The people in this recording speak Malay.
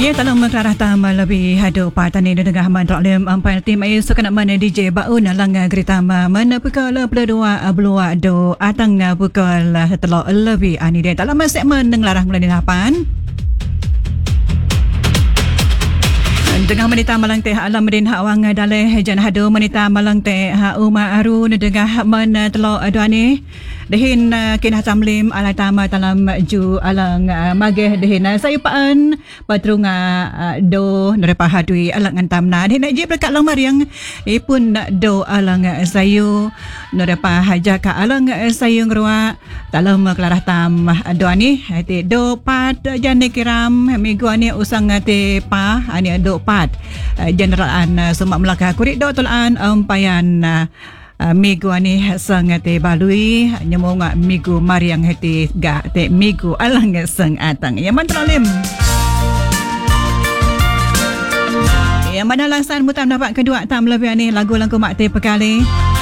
Ya, dalam mengkelarah tama lebih hadu patani dan dengan haman taklim ampai tim ayu suka nak mana DJ bau nalang gerita mana pukul berdua belua do atang pukul telok lebih ani dia dalam segmen ngelarah mulai lapan. Dengan menita malang teh alam medin hak wang daleh jan hadu menita malang teh hak uma aru dengan men telok aduani dehin kinah tamlim alai tama dalam ju alang mageh dehin sayupaan patrunga do nerepa hadui alang antamna dehin je berkat lang mariang pun do alang sayu nerepa haja ka alang sayu ngrua dalam kelarah tam aduani ti do pat jane kiram minggu ani usang te pa ani do pat generalan Semak Melaka kurik do tulan umpayan migu ani sangat balui nyemong migu mariang heti ga te migu alang sang atang ya mantralim ya mana langsan mutam dapat kedua tam lebih ni lagu mak te pekali